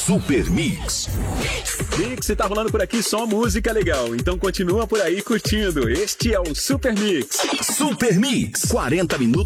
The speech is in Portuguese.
Super Mix. Mix, tá rolando por aqui só música legal, então continua por aí curtindo. Este é o Super Mix. Super Mix, 40 minutos.